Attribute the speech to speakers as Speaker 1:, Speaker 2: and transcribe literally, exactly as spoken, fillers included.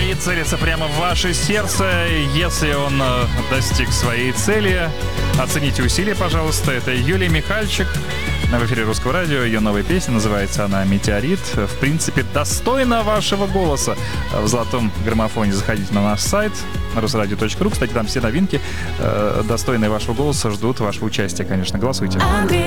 Speaker 1: и целится прямо в ваше сердце. Если он э, достиг своей цели, оцените усилия, пожалуйста. Это Юлия Михальчик в эфире Русского радио. Ее новая песня, называется она «Метеорит». В принципе, достойна вашего голоса. В золотом граммофоне заходите на наш сайт русрадио точка ру. Кстати, там все новинки, э, достойные вашего голоса, ждут вашего участия, конечно. Голосуйте.